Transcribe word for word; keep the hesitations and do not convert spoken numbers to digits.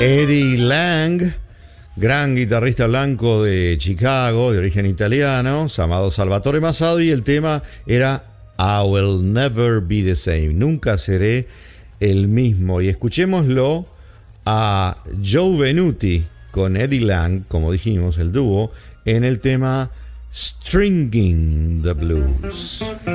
Eddie Lang, gran guitarrista blanco de Chicago, de origen italiano, llamado Salvatore Massado, y el tema era I Will Never Be the Same, nunca seré el mismo. Y escuchémoslo a Joe Venuti con Eddie Lang, como dijimos, el dúo, en el tema Stringing the Blues.